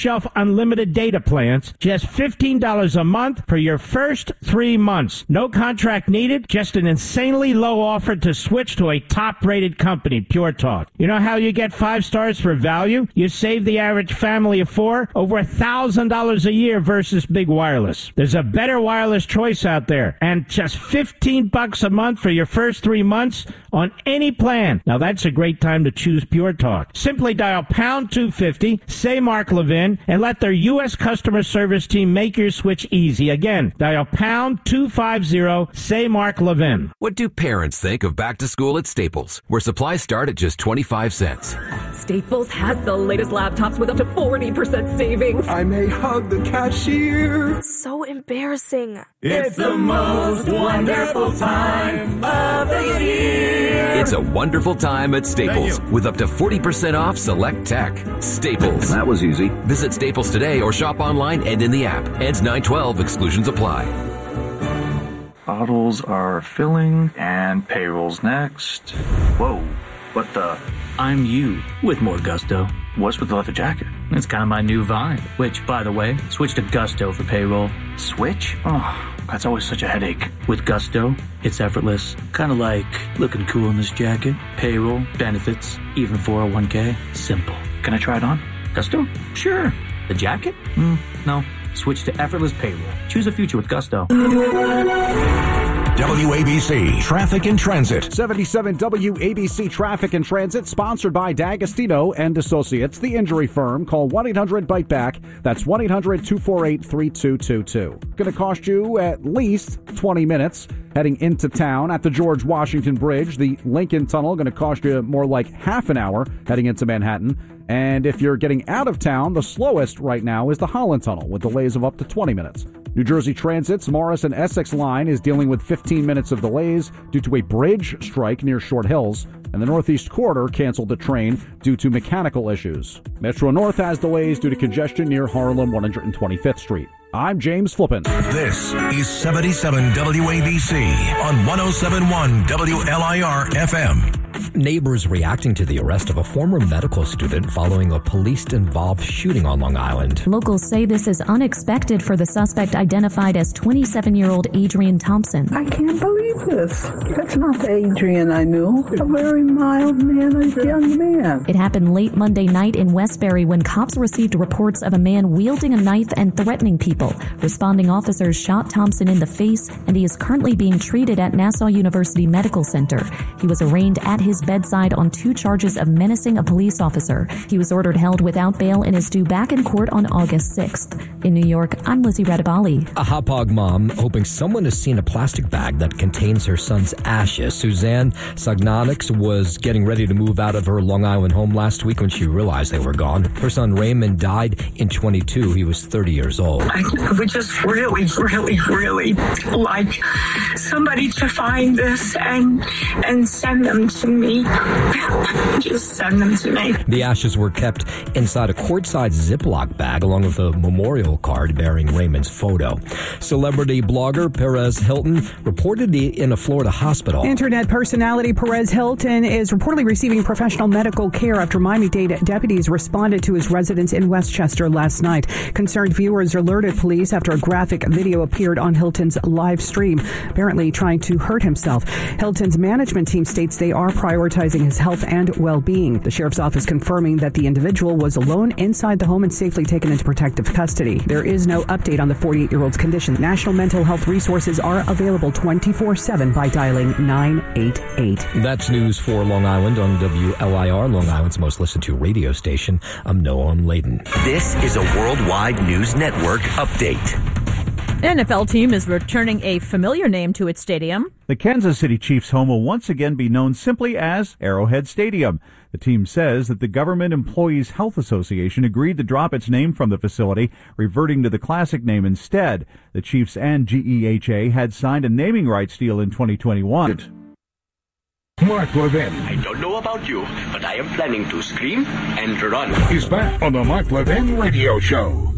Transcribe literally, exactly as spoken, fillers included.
Shelf unlimited data plans, just fifteen dollars a month for your first three months. No contract needed, just an insanely low offer to switch to a top-rated company, Pure Talk. You know how you get five stars for value? You save the average family of four over one thousand dollars a year versus Big Wireless. There's a better wireless choice out there, and just fifteen bucks a month for your first three months on any plan. Now that's a great time to choose Pure Talk. Simply dial pound two fifty, say Mark Levin, and let their U S customer service team make your switch easy. Again, dial pound two fifty, say Mark Levin. What do parents think of back to school at Staples, where supplies start at just twenty-five cents? Staples has the latest laptops with up to forty percent savings. I may hug the cashier. So embarrassing. It's the most wonderful time of the year. It's a wonderful time at Staples with up to forty percent off select tech. Staples. That was easy. Visit Staples today or shop online and in the app. Ends nine twelve. Exclusions apply. Bottles are filling and payroll's next. Whoa, what the? I'm you with more gusto. What's with the leather jacket? It's kind of my new vibe, which, by the way, switch to Gusto for payroll. Switch? Oh, that's always such a headache. With Gusto, it's effortless. Kind of like looking cool in this jacket. Payroll, benefits, even four oh one k. Simple. Can I try it on? Gusto? Sure. The jacket? Mm, no. Switch to effortless payroll. Choose a future with Gusto. W A B C Traffic and Transit. seventy-seven W A B C Traffic and Transit, sponsored by D'Agostino and Associates, the injury firm. Call one eight hundred bite back. That's one eight hundred two four eight three two two two. Going to cost you at least twenty minutes heading into town at the George Washington Bridge. The Lincoln Tunnel going to cost you more like half an hour heading into Manhattan. And if you're getting out of town, the slowest right now is the Holland Tunnel with delays of up to twenty minutes. New Jersey Transit's Morris and Essex line is dealing with fifteen minutes of delays due to a bridge strike near Short Hills, and the Northeast Corridor canceled a train due to mechanical issues. Metro North has delays due to congestion near Harlem one hundred twenty-fifth Street. I'm James Flippin. This is seventy-seven W A B C on one oh seven point one W L I R F M. Neighbors reacting to the arrest of a former medical student following a police-involved shooting on Long Island. Locals say this is unexpected for the suspect identified as twenty-seven-year-old Adrian Thompson. I can't believe this. That's not the Adrian I knew. A very mild-mannered young man. It happened late Monday night in Westbury when cops received reports of a man wielding a knife and threatening people. Responding officers shot Thompson in the face, and he is currently being treated at Nassau University Medical Center. He was arraigned at his bedside on two charges of menacing a police officer. He was ordered held without bail and is due back in court on August sixth. In New York, I'm Lizzie Radabali. A Hauppauge mom hoping someone has seen a plastic bag that contains her son's ashes. Suzanne Sagnonix was getting ready to move out of her Long Island home last week when she realized they were gone. Her son Raymond died in twenty-two. He was thirty years old. I would just really, really, really like somebody to find this and and send them to me. Just send them to me. The ashes were kept inside a quart-sized Ziploc bag along with a memorial card bearing Raymond's photo. Celebrity blogger Perez Hilton reportedly in a Florida hospital. Internet personality Perez Hilton is reportedly receiving professional medical care after Miami-Dade deputies responded to his residence in Westchester last night. Concerned viewers alerted police after a graphic video appeared on Hilton's live stream, apparently trying to hurt himself. Hilton's management team states they are prioritizing his health and well-being. The sheriff's office confirming that the individual was alone inside the home and safely taken into protective custody. There is no update on the forty-eight-year-old's condition. National mental health resources are available twenty-four seven by dialing nine eight eight. That's news for Long Island on W L I R, Long Island's most listened to radio station. I'm Noam Layden. This is a Worldwide News Network update. N F L team is returning a familiar name to its stadium. The Kansas City Chiefs home will once again be known simply as Arrowhead Stadium. The team says that the Government Employees Health Association agreed to drop its name from the facility, reverting to the classic name instead. The Chiefs and G E H A had signed a naming rights deal in twenty twenty-one. Mark Levin. I don't know about you, but I am planning to scream and run. He's back on the Mark Levin Radio Show.